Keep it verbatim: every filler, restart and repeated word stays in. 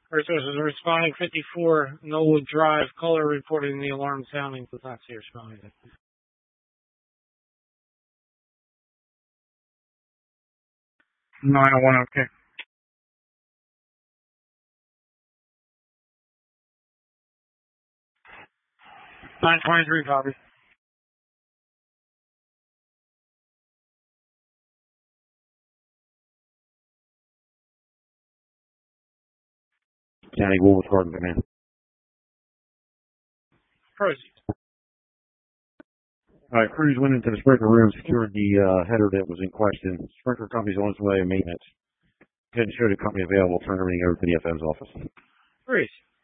First is responding fifty-four, Knollwood Drive, caller reporting the alarm sounding, does not see responding. nine oh one, okay. nine twenty-three, copy. County Woolworth Garden Command. Proceed. All right, crews went into the sprinkler room, secured the uh, header that was in question. Sprinkler company's on its way of maintenance. Couldn't show the company available, turn everything over to the F M's office. Proceed.